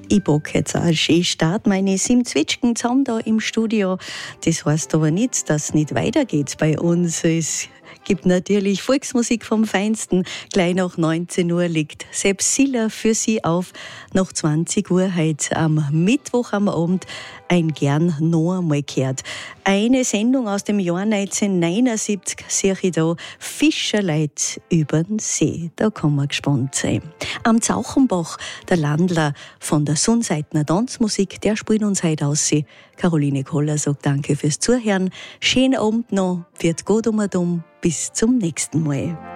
Ich bock jetzt auch schön Start meine 7 Zwitschgen zusammen da im Studio. Das heißt aber nicht, dass es nicht weitergeht bei uns. Es gibt natürlich Volksmusik vom Feinsten. Gleich nach 19 Uhr legt Sepp Siller für Sie auf. Nach 20 Uhr heute am Mittwoch am Abend ein gern noch einmal gehört. Eine Sendung aus dem Jahr 1979 sehe ich da. Fischerleit übern See. Da kann man gespannt sein. Am Zauchenbach, der Landler von der Sonnseitner Tanzmusik, der spielt uns heute aus. Caroline Koller sagt danke fürs Zuhören. Schönen Abend noch, wird gut um und um. Bis zum nächsten Mal.